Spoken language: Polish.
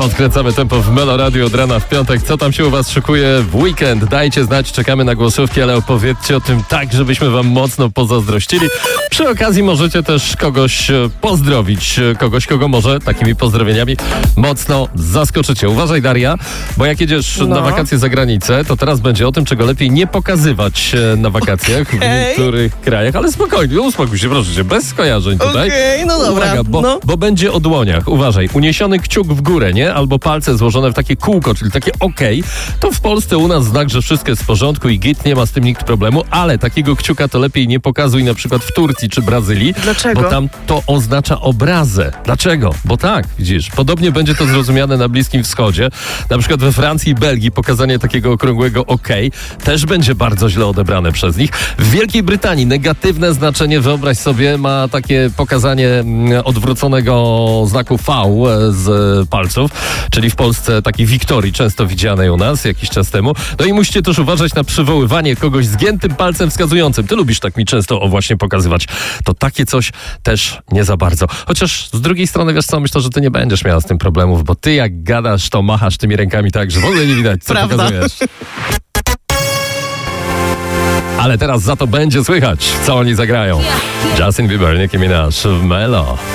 Podkręcamy tempo w Melo Radio od rana w piątek. Co tam się u was szykuje w weekend? Dajcie znać, czekamy na głosówki, ale opowiedzcie o tym tak, żebyśmy wam mocno pozazdrościli. Przy okazji możecie też kogoś pozdrowić. Kogoś, kogo może takimi pozdrowieniami mocno zaskoczycie. Uważaj, Daria, bo jak jedziesz na wakacje za granicę, to teraz będzie o tym, czego lepiej nie pokazywać na wakacjach w niektórych krajach. Ale spokojnie, uspokój się, proszę cię, bez skojarzeń tutaj. No dobra. Uwaga, bo będzie o dłoniach. Uważaj, uniesiony kciuk w górę, nie? Albo palce złożone w takie kółko, czyli takie okej. To w Polsce u nas znak, że wszystko jest w porządku i git, nie ma z tym nikt problemu, ale takiego kciuka to lepiej nie pokazuj na przykład w Turcji czy Brazylii. Dlaczego? Bo tam to oznacza obrazę. Dlaczego? Bo tak, widzisz, podobnie będzie to zrozumiane na Bliskim Wschodzie. Na przykład we Francji i Belgii pokazanie takiego okrągłego okej też będzie bardzo źle odebrane przez nich. W Wielkiej Brytanii negatywne znaczenie, wyobraź sobie, ma takie pokazanie odwróconego znaku V z palców, czyli w Polsce taki Wiktorii, często widzianej u nas jakiś czas temu. No i musicie też uważać na przywoływanie kogoś zgiętym palcem wskazującym. Ty lubisz tak mi często właśnie pokazywać. To takie coś też nie za bardzo. Chociaż z drugiej strony, wiesz co, myślę, że ty nie będziesz miała z tym problemów, bo ty jak gadasz, to machasz tymi rękami tak, że w ogóle nie widać, co pokazujesz. Ale teraz za to będzie słychać, co oni zagrają. Justin Bieber, Nicki Minaj w Melo.